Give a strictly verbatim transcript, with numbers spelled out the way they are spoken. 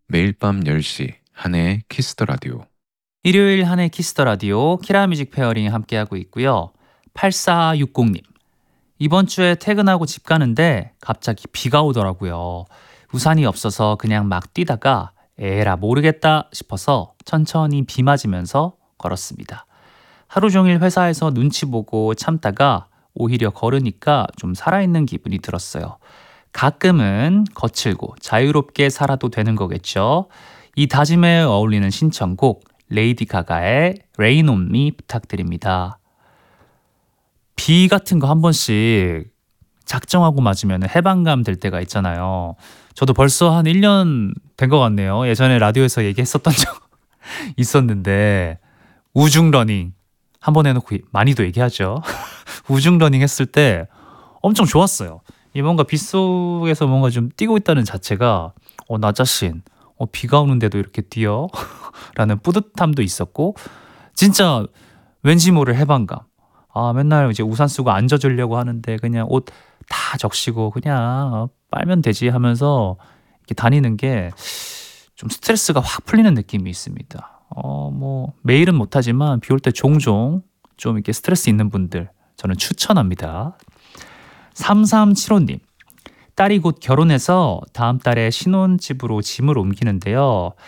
매일 밤 열 시 한혜의 키스 더 라디오. 일요일 한해 키스터 라디오 키라뮤직 페어링 함께하고 있고요. 팔사육공님, 이번 주에 퇴근하고 집 가는데 갑자기 비가 오더라고요. 우산이 없어서 그냥 막 뛰다가 에라 모르겠다 싶어서 천천히 비 맞으면서 걸었습니다. 하루 종일 회사에서 눈치 보고 참다가 오히려 걸으니까 좀 살아있는 기분이 들었어요. 가끔은 거칠고 자유롭게 살아도 되는 거겠죠. 이 다짐에 어울리는 신청곡 레이디 가가의 Rain on Me 부탁드립니다. 비 같은 거 한 번씩 작정하고 맞으면 해방감 될 때가 있잖아요. 저도 벌써 한 일 년 된 것 같네요. 예전에 라디오에서 얘기했었던 적 있었는데 우중 러닝 한번 해놓고 많이도 얘기하죠. 우중 러닝 했을 때 엄청 좋았어요. 이 뭔가 빗속에서 뭔가 좀 뛰고 있다는 자체가 어, 나 자신 어, 비가 오는데도 이렇게 뛰어? 라는 뿌듯함도 있었고 진짜 왠지 모를 해방감. 아, 맨날 이제 우산 쓰고 안 젖으려고 하는데 그냥 옷 다 적시고 그냥 빨면 되지 하면서 이렇게 다니는 게 좀 스트레스가 확 풀리는 느낌이 있습니다. 어, 뭐 매일은 못하지만 비 올 때 종종 좀 이렇게 스트레스 있는 분들 저는 추천합니다. 삼삼칠오님, 딸이 곧 결혼해서 다음 달에 신혼집으로 짐을 옮기는데요.